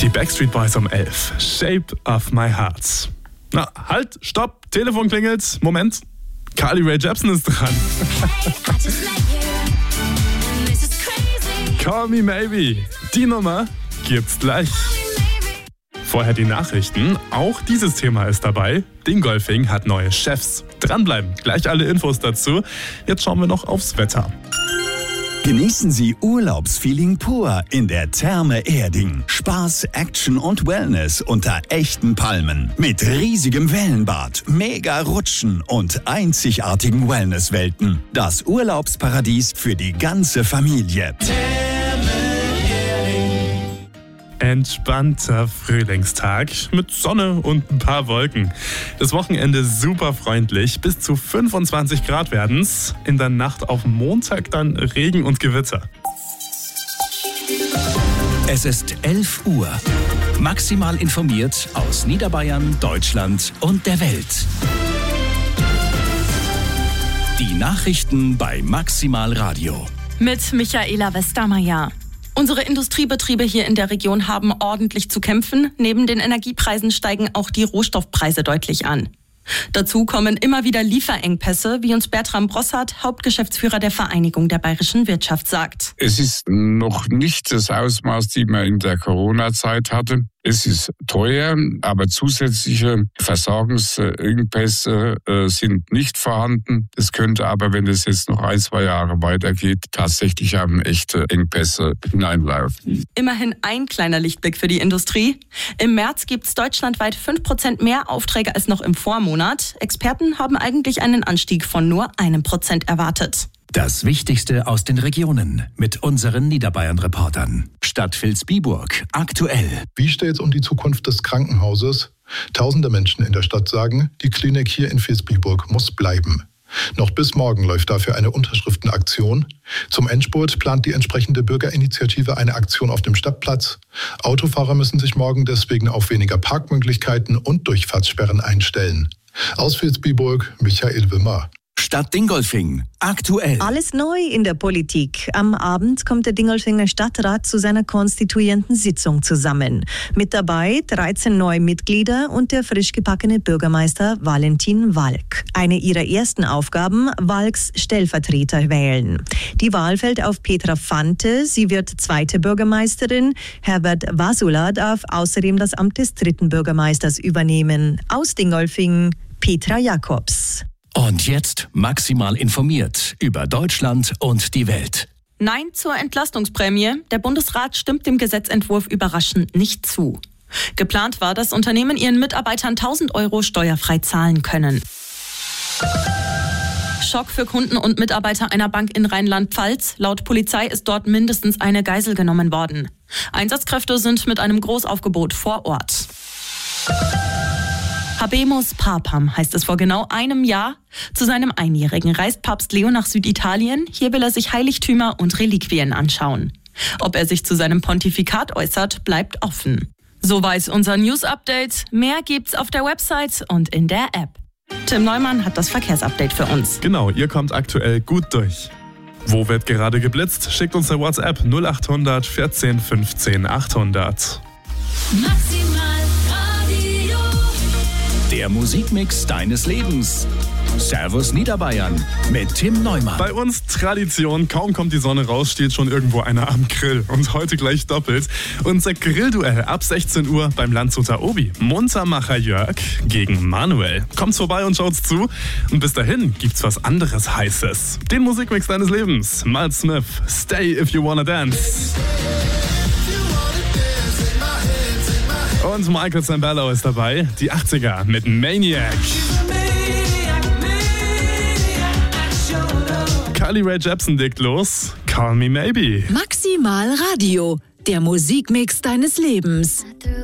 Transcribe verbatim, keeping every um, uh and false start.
Die Backstreet Boys um elf. Shape of my heart. Na, halt, stopp, Telefon klingelt. Moment, Carly Rae Jepsen ist dran. Call me maybe. Die Nummer gibt's gleich. Vorher die Nachrichten. Auch dieses Thema ist dabei. Dingolfing hat neue Chefs. Dranbleiben, gleich alle Infos dazu. Jetzt schauen wir noch aufs Wetter. Genießen Sie Urlaubsfeeling pur in der Therme Erding. Spaß, Action und Wellness unter echten Palmen. Mit riesigem Wellenbad, mega Rutschen und einzigartigen Wellnesswelten. Das Urlaubsparadies für die ganze Familie. Entspannter Frühlingstag mit Sonne und ein paar Wolken. Das Wochenende super freundlich, bis zu fünfundzwanzig Grad werden's. In der Nacht auf Montag dann Regen und Gewitter. Es ist elf Uhr. Maximal informiert aus Niederbayern, Deutschland und der Welt. Die Nachrichten bei Maximal Radio. Mit Michaela Westermeier. Unsere Industriebetriebe hier in der Region haben ordentlich zu kämpfen. Neben den Energiepreisen steigen auch die Rohstoffpreise deutlich an. Dazu kommen immer wieder Lieferengpässe, wie uns Bertram Brossart, Hauptgeschäftsführer der Vereinigung der bayerischen Wirtschaft, sagt. Es ist noch nicht das Ausmaß, das man in der Corona-Zeit hatte. Es ist teuer, aber zusätzliche Versorgungsengpässe äh, sind nicht vorhanden. Es könnte aber, wenn es jetzt noch ein, zwei Jahre weitergeht, tatsächlich haben echte Engpässe hineinlaufen. Immerhin ein kleiner Lichtblick für die Industrie. Im März gibt es deutschlandweit fünf Prozent mehr Aufträge als noch im Vormonat. Experten haben eigentlich einen Anstieg von nur einem Prozent erwartet. Das Wichtigste aus den Regionen mit unseren Niederbayern-Reportern. Stadt Vilsbiburg, aktuell. Wie steht es um die Zukunft des Krankenhauses? Tausende Menschen in der Stadt sagen, die Klinik hier in Vilsbiburg muss bleiben. Noch bis morgen läuft dafür eine Unterschriftenaktion. Zum Endspurt plant die entsprechende Bürgerinitiative eine Aktion auf dem Stadtplatz. Autofahrer müssen sich morgen deswegen auf weniger Parkmöglichkeiten und Durchfahrtssperren einstellen. Aus Vilsbiburg, Michael Wimmer. Stadt Dingolfing, aktuell. Alles neu in der Politik. Am Abend kommt der Dingolfinger Stadtrat zu seiner konstituierenden Sitzung zusammen. Mit dabei dreizehn neue Mitglieder und der frisch gebackene Bürgermeister Valentin Walk. Eine ihrer ersten Aufgaben, Walks Stellvertreter wählen. Die Wahl fällt auf Petra Fante. Sie wird zweite Bürgermeisterin. Herbert Vasula darf außerdem das Amt des dritten Bürgermeisters übernehmen. Aus Dingolfing, Petra Jakobs. Und jetzt maximal informiert über Deutschland und die Welt. Nein zur Entlastungsprämie. Der Bundesrat stimmt dem Gesetzentwurf überraschend nicht zu. Geplant war, dass Unternehmen ihren Mitarbeitern tausend Euro steuerfrei zahlen können. Schock für Kunden und Mitarbeiter einer Bank in Rheinland-Pfalz. Laut Polizei ist dort mindestens eine Geisel genommen worden. Einsatzkräfte sind mit einem Großaufgebot vor Ort. Habemus Papam heißt es vor genau einem Jahr. Zu seinem Einjährigen reist Papst Leo nach Süditalien. Hier will er sich Heiligtümer und Reliquien anschauen. Ob er sich zu seinem Pontifikat äußert, bleibt offen. Soweit unser News-Update. Mehr gibt's auf der Website und in der App. Tim Neumann hat das Verkehrsupdate für uns. Genau, ihr kommt aktuell gut durch. Wo wird gerade geblitzt? Schickt uns eine WhatsApp null acht hundert vierzehn fünfzehn achthundert. Maximal Radio. Der Musikmix deines Lebens. Servus Niederbayern mit Tim Neumann. Bei uns Tradition, kaum kommt die Sonne raus, steht schon irgendwo einer am Grill. Und heute gleich doppelt. Unser Grillduell ab sechzehn Uhr beim Landshuter Obi. Muntermacher Jörg gegen Manuel. Kommt vorbei und schaut's zu. Und bis dahin gibt's was anderes Heißes. Den Musikmix deines Lebens. Mal Smith, Stay If You Wanna Dance. Und Michael Zambello ist dabei. Die achtziger mit Maniac. Carly Rae Jepsen legt los. Call me maybe. Maximal Radio, der Musikmix deines Lebens.